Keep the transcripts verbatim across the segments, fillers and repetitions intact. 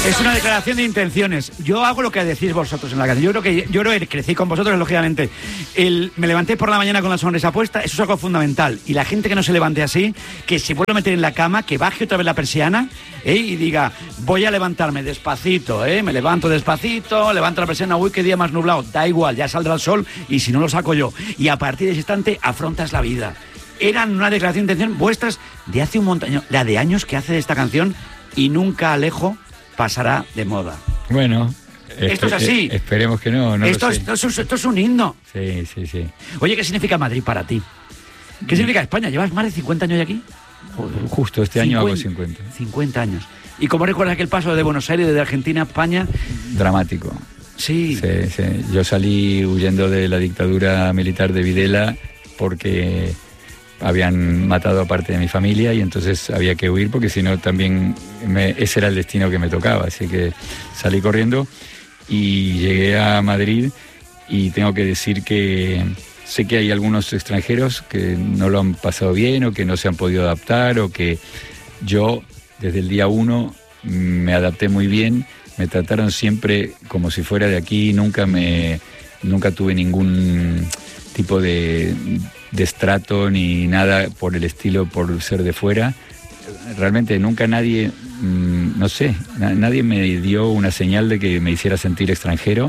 Es una declaración de intenciones. Yo hago lo que decís vosotros en la canción. Yo creo que yo creo que crecí con vosotros, lógicamente. El, me levanté por la mañana con la sonrisa puesta, eso es algo fundamental. Y la gente que no se levante así, que se vuelva a meter en la cama, que baje otra vez la persiana, ¿eh? Y diga, voy a levantarme despacito, ¿eh? Me levanto despacito, levanto la persiana, uy, qué día más nublado. Da igual, ya saldrá el sol y si no lo saco yo. Y a partir de ese instante afrontas la vida. Eran una declaración de intención vuestras de hace un montón, la de años que hace de esta canción y nunca Alejo pasará de moda. Bueno, esto es así. Eh, esperemos que no. no esto, lo sé. Esto, esto, esto es un himno. Sí, sí, sí. Oye, ¿qué significa Madrid para ti? ¿Qué significa España? ¿Llevas más de cincuenta años aquí? Joder, justo este año hago cincuenta. cincuenta años. ¿Y cómo recuerdas aquel paso de Buenos Aires, desde Argentina a España? Dramático. Sí. Sí, sí. Yo salí huyendo de la dictadura militar de Videla porque habían matado a parte de mi familia y entonces había que huir porque si no también me, ese era el destino que me tocaba. Así que salí corriendo y llegué a Madrid y tengo que decir que sé que hay algunos extranjeros que no lo han pasado bien o que no se han podido adaptar o que yo desde el día uno me adapté muy bien, me trataron siempre como si fuera de aquí, nunca me nunca tuve ningún tipo de destrato ni nada por el estilo, por ser de fuera. Realmente nunca nadie, mmm, no sé, na- nadie me dio una señal de que me hiciera sentir extranjero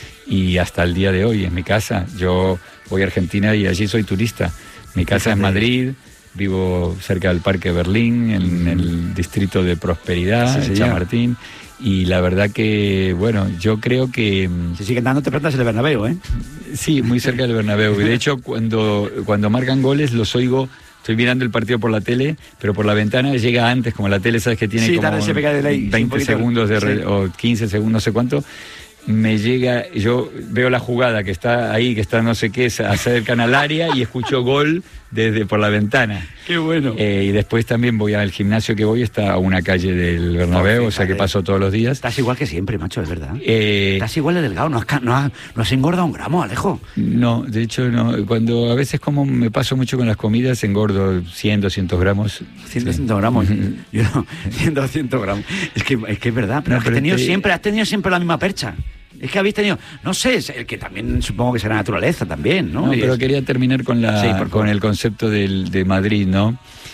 y hasta el día de hoy en mi casa, yo voy a Argentina y allí soy turista. Mi casa es Madrid, vivo cerca del Parque Berlín, en el distrito de Prosperidad, Sí, en Chamartín. Y la verdad que, bueno, yo creo que... Se siguen dándote plantas en el Bernabéu, ¿eh? Sí, muy cerca del Bernabéu. Y de hecho, cuando, cuando marcan goles, los oigo, estoy mirando el partido por la tele, pero por la ventana llega antes, como la tele, ¿sabes? Que tiene Sí, como tarde se pega de ley, veinte sí, segundos de re- sí. o quince segundos, no sé cuánto. Me llega, yo veo la jugada que está ahí, que está no sé qué, cerca al área y escucho gol desde por la ventana. Qué bueno. Eh, y después también voy al gimnasio que voy, está a una calle del Bernabéu, o sea que paso todos los días. Estás igual que siempre, macho, es verdad. Eh, Estás igual de delgado, no has, ca- no, has, no has engordado un gramo, Alejo. No, de hecho no. Cuando a veces como me paso mucho con las comidas, engordo cien, doscientos gramos. cien, Sí. doscientos gramos. Yo no, cien, doscientos gramos. Es que es, que es verdad, pero, No, has, pero tenido te- siempre, has tenido siempre la misma percha. Es que habéis tenido, no sé, es el que también supongo que será naturaleza también, ¿no? No, Y pero es- quería terminar con la Sí, por favor. con el concepto del, de Madrid, ¿no?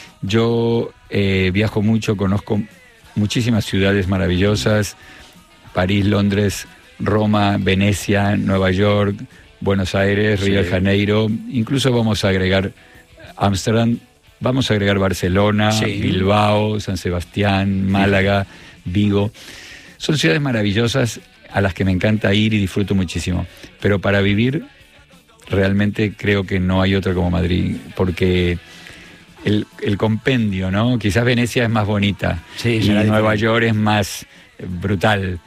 Yo eh, viajo mucho, conozco muchísimas ciudades maravillosas, París, Londres, Roma, Venecia, Nueva York, Buenos Aires, Río Sí. de Janeiro, incluso vamos a agregar Ámsterdam, vamos a agregar Barcelona, Sí. Bilbao, San Sebastián, Málaga, Vigo. Son ciudades maravillosas a las que me encanta ir y disfruto muchísimo, pero para vivir realmente creo que no hay otra como Madrid, porque el, el compendio, ¿no? Quizás Venecia es más bonita, Sí, y será Nueva diferente. York es más eh, brutal,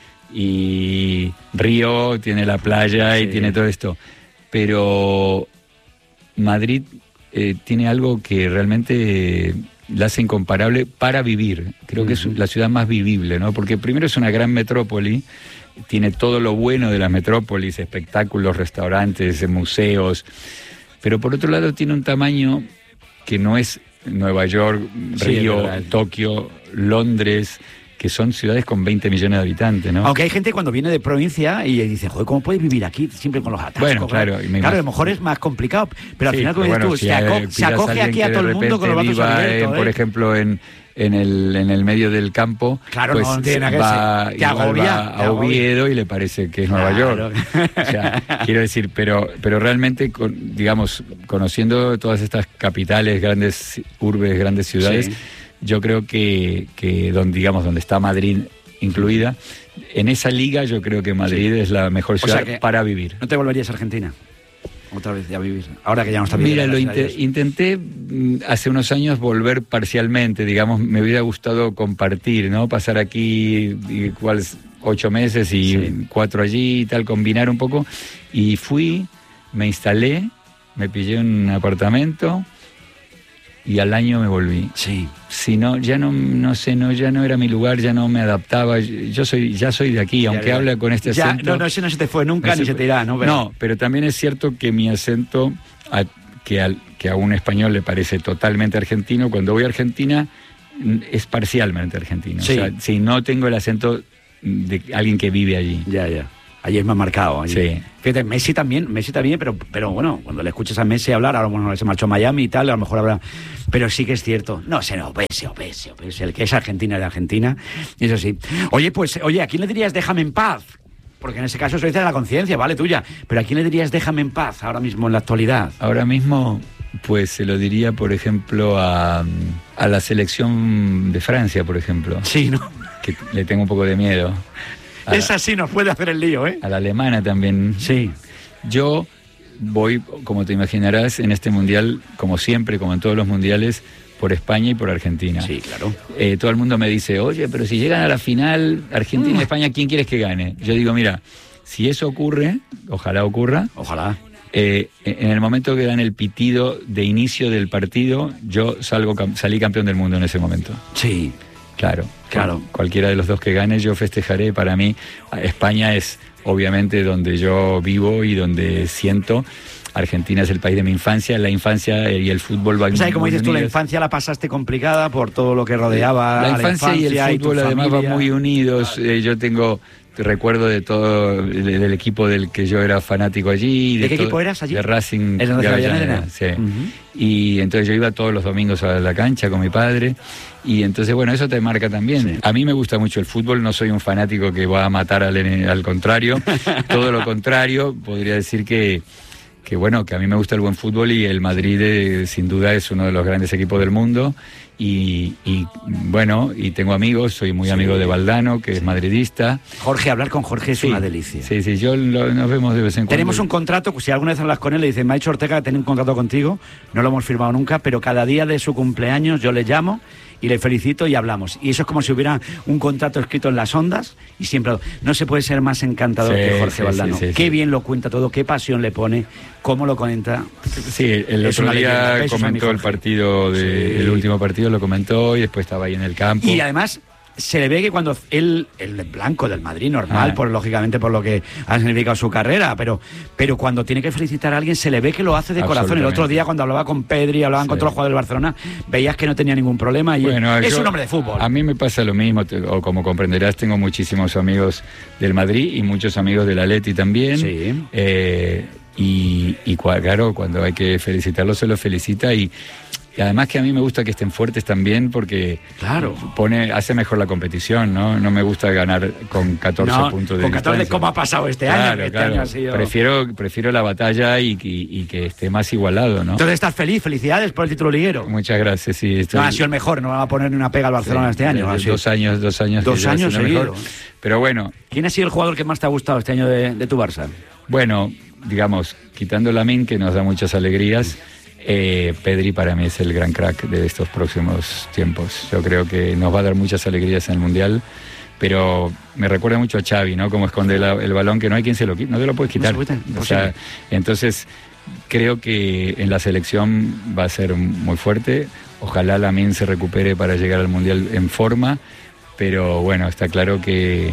y Río tiene la playa y Sí. tiene todo esto, pero Madrid eh, tiene algo que realmente... Eh, la hace incomparable para vivir. Creo que es la ciudad más vivible, ¿no? Porque primero es una gran metrópoli, tiene todo lo bueno de las metrópolis, espectáculos, restaurantes, museos, pero por otro lado tiene un tamaño que no es Nueva York, Sí, Río, es verdad. Tokio, Londres, que son ciudades con veinte millones de habitantes, ¿no? Aunque hay gente cuando viene de provincia y dice, joder, ¿cómo puedes vivir aquí? Siempre con los atascos. Bueno, claro, y me Claro, a imag- lo mejor es más complicado, pero al Sí, final, como pero dices bueno, tú, si se, hay- aco- se pillas acoge alguien aquí a que todo de el mundo con los repente brazos viva, abiertos. eh, ¿eh? por ejemplo, en, en, el, en el medio del campo, Claro, pues no tiene nada que va, ser. Te igual agobia, va te a agobia. Oviedo y le parece que es Nueva Claro. York. O sea, quiero decir, pero, pero realmente, con, digamos, conociendo todas estas capitales, grandes urbes, grandes ciudades, Sí. yo creo que, que donde, digamos, donde está Madrid incluida, en esa liga yo creo que Madrid Sí. es la mejor O sea ciudad que- para vivir. ¿No te volverías a Argentina? Otra vez ya a vivir. Ahora que ya no está Mira, viviendo. lo gracias a inte- Dios. intenté mm, hace unos años volver parcialmente, digamos, me hubiera gustado compartir, ¿no? Pasar aquí igual ocho meses y Sí. cuatro allí y tal, combinar un poco. Y fui, me instalé, me pillé un apartamento y al año me volví. Sí. Si no, ya no, no sé, no, ya no era mi lugar, ya no me adaptaba. Yo soy, ya soy de aquí, aunque ya. habla con este Ya, acento. no, no, ese no se te fue nunca No ni se se fue. te irá, ¿no? Pero- No, pero también es cierto que mi acento, a, que, al, que a un español le parece totalmente argentino, cuando voy a Argentina mm, es parcialmente argentino. Sí. O sea, si no tengo el acento de alguien que vive allí. Ya, ya. Allí es más marcado. Allí. Sí. Fíjate, Messi también, Messi también, pero, pero bueno, cuando le escuchas a Messi hablar, ahora bueno, se marchó a Miami y tal, a lo mejor habrá... Pero sí que es cierto. No sé, no, Messi, Messi, Messi, el que es Argentina es de Argentina, eso sí. Oye, pues, oye, ¿a quién le dirías déjame en paz? Porque en ese caso eso dice la conciencia, vale, tuya. Pero ¿a quién le dirías déjame en paz ahora mismo en la actualidad? Ahora mismo, pues se lo diría, por ejemplo, a, a la selección de Francia, por ejemplo. Sí, ¿no? Que le tengo un poco de miedo. A Esa sí nos puede hacer el lío, ¿eh? A la alemana también. Sí. Yo voy, como te imaginarás, en este mundial, como siempre, como en todos los mundiales, por España y por Argentina. Sí, claro. Eh, todo el mundo me dice, oye, pero si llegan a la final Argentina y España, ¿quién quieres que gane? Yo digo, mira, si eso ocurre, ojalá ocurra. Ojalá. Eh, en el momento que dan el pitido de inicio del partido, yo salgo salí campeón del mundo en ese momento. Sí. Claro, claro. Cualquiera de los dos que gane, yo festejaré. Para mí, España es obviamente donde yo vivo y donde siento. Argentina es el país de mi infancia, la infancia y el fútbol va. O sea, como dices tú, la unidos. infancia la pasaste complicada por todo lo que rodeaba. La infancia, la infancia y el fútbol y además familia. van muy unidos. Eh, yo tengo recuerdo de todo, de, del equipo del que yo era fanático allí. ¿De, ¿De qué todo, equipo eras allí? De Racing ¿En de de Avellaneda, sí. Uh-huh. Y entonces yo iba todos los domingos a la cancha con mi padre. Y entonces, bueno, eso te marca también. Sí. A mí me gusta mucho el fútbol, no soy un fanático que va a matar al, al contrario. Todo lo contrario, podría decir que... que bueno, que a mí me gusta el buen fútbol y el Madrid eh, sin duda es uno de los grandes equipos del mundo y, y bueno, y tengo amigos, soy muy sí. amigo de Valdano, que sí. es madridista. Jorge, hablar con Jorge es sí. una delicia. Sí, sí, yo lo, nos vemos de vez en cuando. Tenemos un contrato, si alguna vez hablas con él, le dice, me ha dicho Ortega, tengo un contrato contigo, no lo hemos firmado nunca, pero cada día de su cumpleaños yo le llamo y le felicito y hablamos. Y eso es como si hubiera un contrato escrito en las ondas y siempre... No se puede ser más encantador sí, que Jorge sí, Valdano. Sí, sí, qué sí. bien lo cuenta todo, qué pasión le pone, cómo lo cuenta. Sí, el es otro día comentó el partido, de, sí. el último partido lo comentó y después estaba ahí en el campo. Y además... se le ve que cuando él, el blanco del Madrid, normal, ah. por lógicamente por lo que ha significado su carrera, pero, pero cuando tiene que felicitar a alguien, se le ve que lo hace de corazón. El otro día, cuando hablaba con Pedri, hablaban sí. con todos los jugadores del Barcelona, veías que no tenía ningún problema y bueno, es yo, un hombre de fútbol. A mí me pasa lo mismo, te, o como comprenderás, tengo muchísimos amigos del Madrid y muchos amigos del Atleti también. Sí. Eh, y, y claro, cuando hay que felicitarlo, se lo felicita y... Y además que a mí me gusta que estén fuertes también porque claro. pone hace mejor la competición, ¿no? No me gusta ganar con catorce no, puntos de con catorce distancia. ¿Cómo ha pasado este claro, año? Este claro. año ha sido... Prefiero, prefiero la batalla y, y, y que esté más igualado, ¿no? Entonces estás feliz, felicidades por el título liguero. Muchas gracias, sí. Estoy... No, ha sido el mejor, no va a poner ni una pega al Barcelona sí, este año. Dos sido... años, dos años. Dos años seguidos. Pero bueno. ¿Quién ha sido el jugador que más te ha gustado este año de, de tu Barça? Bueno, digamos, quitando Lamine, que nos da muchas alegrías... Eh, Pedri para mí es el gran crack de estos próximos tiempos. Yo creo que nos va a dar muchas alegrías en el Mundial, pero me recuerda mucho a Xavi, ¿no? Como esconde la, el balón que no hay quien se lo quite, no te lo puedes quitar. No se puede, o sea, entonces creo que en la selección va a ser muy fuerte. Ojalá Lamine se recupere para llegar al Mundial en forma, pero bueno, está claro que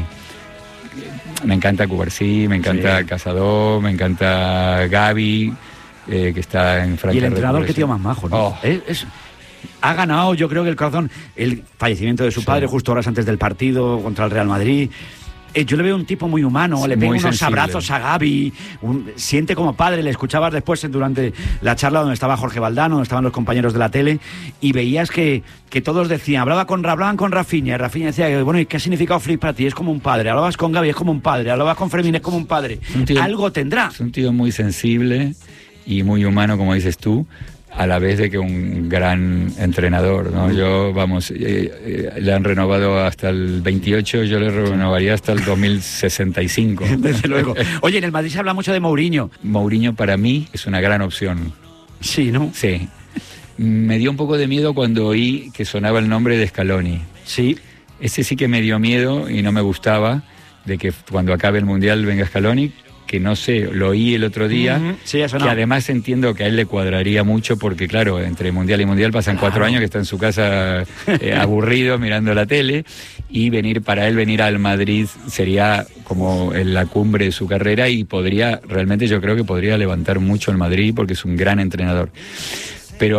me encanta Cubarsí, me encanta sí. Cazador, me encanta Gavi. Eh, que está en Francia. Y el entrenador, qué tío más majo, ¿no? Oh. Es, es, ha ganado, yo creo que el corazón, el fallecimiento de su sí. padre justo horas antes del partido contra el Real Madrid. Eh, yo le veo un tipo muy humano, sí, le pega unos sensible. abrazos a Gavi, un, siente como padre, le escuchabas después durante la charla donde estaba Jorge Valdano, donde estaban los compañeros de la tele, y veías que, que todos decían, hablaba con, hablaban con Rafinha, y Rafinha decía, bueno, ¿y qué ha significado Flick para ti? Es como un padre, hablabas con Gavi, es como un padre, hablabas con Fermín, es como un padre, un tío, algo tendrá. Es un tío muy sensible y muy humano, como dices tú, a la vez de que un gran entrenador, ¿no? Yo, vamos, eh, eh, le han renovado hasta el veintiocho, yo le renovaría hasta el dos mil sesenta y cinco. Desde luego. Oye, en el Madrid se habla mucho de Mourinho. Mourinho para mí es una gran opción. Sí, ¿no? Sí. Me dio un poco de miedo cuando oí que sonaba el nombre de Scaloni. Sí. Ese sí que me dio miedo y no me gustaba, de que cuando acabe el Mundial venga Scaloni, que no sé, lo oí el otro día, uh-huh. sí, eso no. Que además entiendo que a él le cuadraría mucho porque claro, entre Mundial y Mundial pasan claro. cuatro años que está en su casa eh, aburrido mirando la tele y venir para él, venir al Madrid sería como en la cumbre de su carrera y podría, realmente yo creo que podría levantar mucho el Madrid porque es un gran entrenador. Pero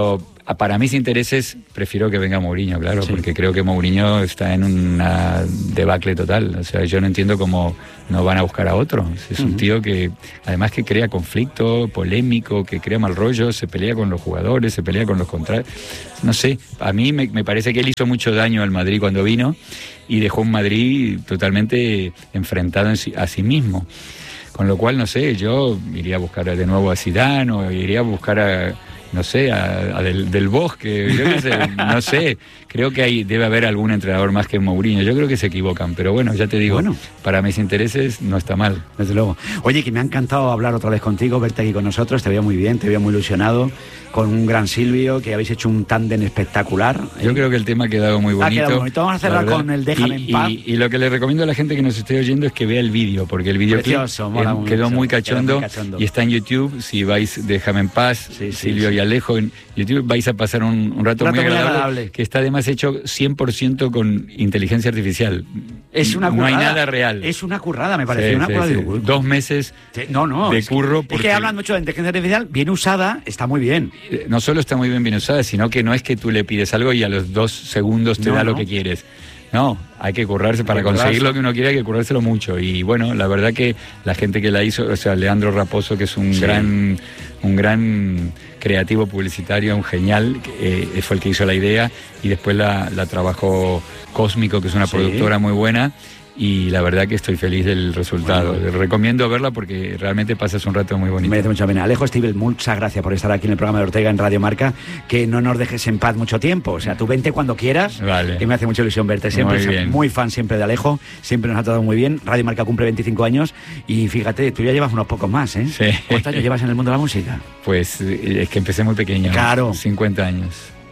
para mis intereses prefiero que venga Mourinho, claro, sí. porque creo que Mourinho está en una debacle total. O sea, yo no entiendo cómo no van a buscar a otro. Es un uh-huh. tío que, además que crea conflicto, polémico, que crea mal rollo, se pelea con los jugadores, se pelea con los contrarios. No sé, a mí me, me parece que él hizo mucho daño al Madrid cuando vino y dejó un Madrid totalmente enfrentado en sí, a sí mismo. Con lo cual, no sé, yo iría a buscar de nuevo a Zidane o iría a buscar a... no sé, a, a del, del Bosque, yo qué sé, no sé, creo que hay, debe haber algún entrenador más que Mourinho, yo creo que se equivocan, pero bueno, ya te digo, bueno, para mis intereses no está mal. Desde luego. Oye, que me ha encantado hablar otra vez contigo, verte aquí con nosotros, te veo muy bien, te veo muy ilusionado, con un gran Silvio, que habéis hecho un tándem espectacular. Yo ¿eh? creo que el tema ha quedado muy bonito. Ha quedado bonito, vamos a cerrar con el Déjame y, en paz. Y, y lo que le recomiendo a la gente que nos esté oyendo es que vea el vídeo, porque el videoclip quedó mucho, muy cachondo, muy cachondo y está en YouTube, si vais Déjame en paz, sí, sí, Silvio sí. y Alejo en YouTube, vais a pasar un, un rato, rato muy, agradable, muy agradable, que está además hecho cien por ciento con inteligencia artificial. Es una currada. No hay nada real. Es una currada, me parece. Sí, una sí, currada sí. de... Dos meses sí, no, no, de es curro. Que, porque... Es que hablan mucho de inteligencia artificial, bien usada, está muy bien. No solo está muy bien, bien usada, sino que no es que tú le pides algo y a los dos segundos te no, da no. lo que quieres. No, hay que currarse, para conseguir lo que uno quiere hay que currárselo mucho. Y bueno, la verdad que la gente que la hizo, o sea, Leandro Raposo, que es un sí. gran un gran creativo publicitario, un genial, eh, fue el que hizo la idea, y después la, la trabajó Cósmico, que es una sí. productora muy buena, y la verdad que estoy feliz del resultado. Bueno. Recomiendo verla porque realmente pasas un rato muy bonito. Merece mucha pena. Alejo Stivel, muchas gracias por estar aquí en el programa de Ortega en Radio Marca, que no nos dejes en paz mucho tiempo. O sea, tú vente cuando quieras, vale. que me hace mucha ilusión verte. Siempre muy, bien. muy fan siempre de Alejo, siempre nos ha tratado muy bien. Radio Marca cumple veinticinco años y fíjate, tú ya llevas unos pocos más, ¿eh? Sí. ¿Cuántos años llevas en el mundo de la música? Pues es que empecé muy pequeño. Claro. cincuenta años.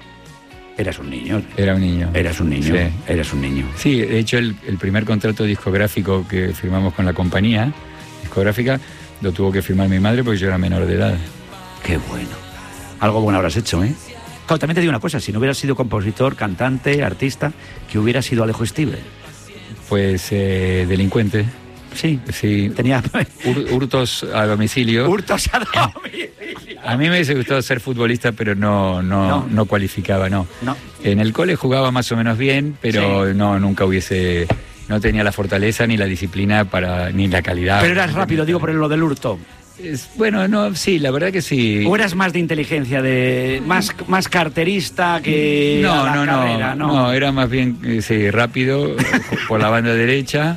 Eras un niño. Era un niño. Eras un niño. Sí. Eras un niño. Sí, de hecho el, el primer contrato discográfico que firmamos con la compañía discográfica lo tuvo que firmar mi madre porque yo era menor de edad. Qué bueno. Algo bueno habrás hecho, ¿eh? Claro, también te digo una cosa, si no hubieras sido compositor, cantante, artista, que hubiera sido Alejo Stivel. Pues eh, delincuente. Sí, sí. Tenía Hur, hurtos a domicilio. Hurtos a domicilio. A mí me hubiese gustado ser futbolista, pero no, no, no. no cualificaba, no. no. En el cole jugaba más o menos bien, pero sí. no, nunca hubiese, no tenía la fortaleza ni la disciplina para, ni la calidad. Pero eras rápido, digo, por lo del hurto. Es, bueno, no, sí, la verdad que sí. ¿O eras más de inteligencia, de más, más carterista que no, a la no, carrera? No, no, no, era más bien sí, rápido por la banda derecha.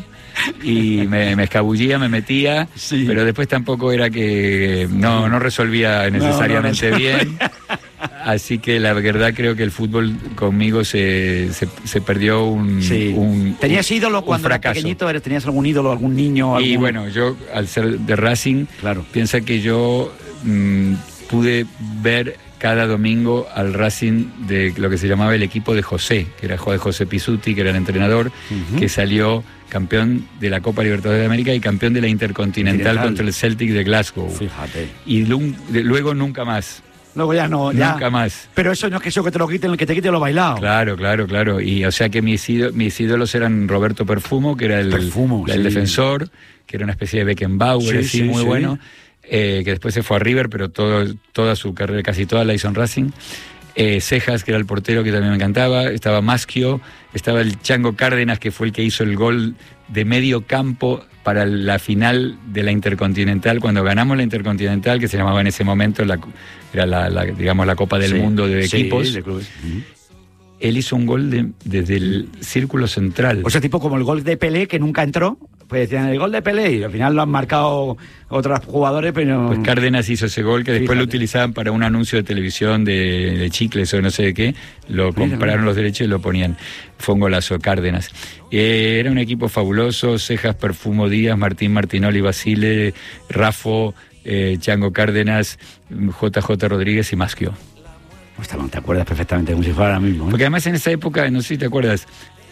Y me, me escabullía, me metía, sí. pero después tampoco era que no, no resolvía necesariamente no, no bien. Así que la verdad creo que el fútbol conmigo se, se, se perdió un, sí. un ¿Tenías ídolo un cuando fracaso. eras pequeñito? ¿Tenías algún ídolo, algún niño? Algún... Y bueno, yo al ser de Racing, claro. piensa que yo mmm, pude ver cada domingo al Racing de lo que se llamaba el equipo de José, que era José Pizzuti, que era el entrenador, uh-huh. que salió campeón de la Copa Libertadores de América y campeón de la Intercontinental Continental. Contra el Celtic de Glasgow. Fíjate. Y lu- de, luego nunca más. Luego ya no, ya. Nunca más. Pero eso no es que eso que te lo quiten, el que te quite lo bailado. Claro, claro, claro. Y o sea que mis, ídolos, mis ídolos eran Roberto Perfumo, que era el, Perfumo, el sí. defensor, que era una especie de Beckenbauer, sí, así, sí, muy sí. bueno, eh, que después se fue a River, pero todo, toda su carrera, casi toda la hizo en Racing. Eh, Cejas, que era el portero, que también me encantaba. Estaba Maschio, estaba el Chango Cárdenas, que fue el que hizo el gol de medio campo para la final de la Intercontinental, cuando ganamos la Intercontinental, que se llamaba en ese momento, la, era la, la, digamos, la Copa del sí, Mundo de sí, equipos. De clubes. Uh-huh. Él hizo un gol de, desde el círculo central. O sea, tipo como el gol de Pelé, que nunca entró. Pues decían, el gol de Pelé, y al final lo han marcado otros jugadores, pero... Pues Cárdenas hizo ese gol, que después Fíjate. lo utilizaban para un anuncio de televisión de, de chicles o no sé de qué. Lo Mira, compraron mira. los derechos y lo ponían. Fue un golazo, Cárdenas. Eh, era un equipo fabuloso: Cejas, Perfumo, Díaz, Martín, Martinoli, Basile, Rafo, eh, Chango Cárdenas, J J Rodríguez y Maschio. Hostia, no te acuerdas perfectamente como si fuera ahora mismo, ¿eh? Porque además en esa época, no sé si te acuerdas,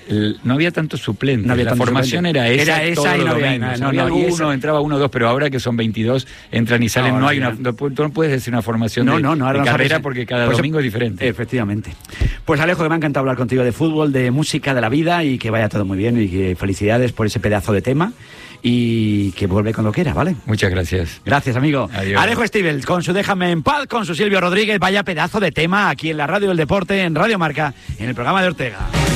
el, no había tantos suplentes. No había la tantos formación suplentes. era esa, Era esa todos y no los había domingos. nada, no, Había no, y uno, esa- entraba uno o dos, pero ahora que son veintidós, entran y salen, No, no, no, hay ya. una, no, pu- tú no puedes decir una formación No, de, no, no, ahora de no carrera sabes. porque cada Pues, domingo es diferente. Efectivamente. Pues Alejo, que me ha encantado hablar contigo de fútbol, de música, de la vida y que vaya todo muy bien y que felicidades por ese pedazo de tema y que vuelve cuando quiera, ¿vale? Muchas gracias. Gracias, amigo. Adiós. Alejo Stivel, con su Déjame en paz, con su Silvio Rodríguez, vaya pedazo de tema aquí en la Radio del Deporte, en Radio Marca, en el programa de Ortega.